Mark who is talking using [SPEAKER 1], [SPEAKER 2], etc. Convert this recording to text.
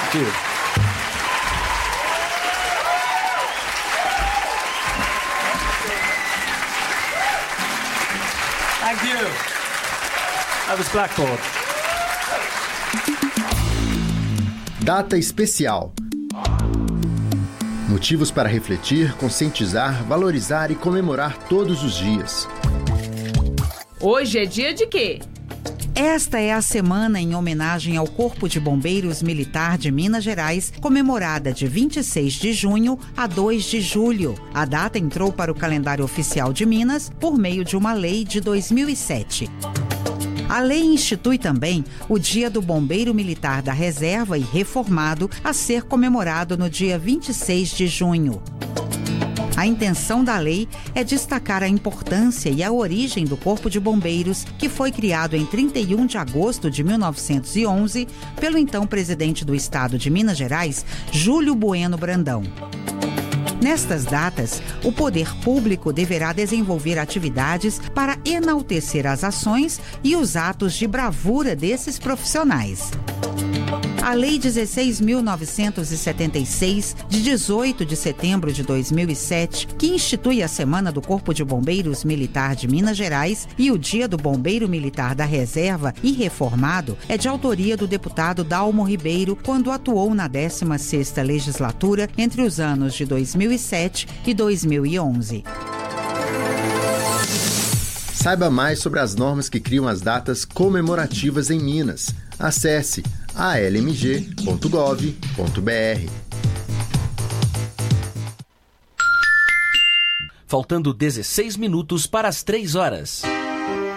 [SPEAKER 1] Thank you. Thank you. That was Blackboard.
[SPEAKER 2] Data especial. Motivos para refletir, conscientizar, valorizar e comemorar todos os dias.
[SPEAKER 3] Hoje é dia de quê?
[SPEAKER 4] Esta é a semana em homenagem ao Corpo de Bombeiros Militar de Minas Gerais, comemorada de 26 de junho a 2 de julho. A data entrou para o calendário oficial de Minas por meio de uma lei de 2007. A lei institui também o Dia do Bombeiro Militar da Reserva e Reformado, a ser comemorado no dia 26 de junho. A intenção da lei é destacar a importância e a origem do Corpo de Bombeiros, que foi criado em 31 de agosto de 1911 pelo então presidente do Estado de Minas Gerais, Júlio Bueno Brandão. Nestas datas, o poder público deverá desenvolver atividades para enaltecer as ações e os atos de bravura desses profissionais. A Lei 16.976, de 18 de setembro de 2007, que institui a Semana do Corpo de Bombeiros Militar de Minas Gerais e o Dia do Bombeiro Militar da Reserva e Reformado, é de autoria do deputado Dalmo Ribeiro, quando atuou na 16ª legislatura entre os anos de 2007 e 2011.
[SPEAKER 2] Saiba mais sobre as normas que criam as datas comemorativas em Minas. Acesse almg.gov.br.
[SPEAKER 5] Faltando 16 minutos para as 3 horas.